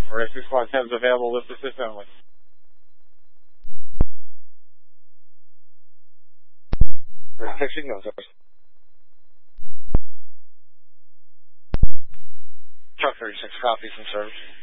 Rescue Squad 10 is available, lift assist only. Fixing those up. Truck 36 copies and service.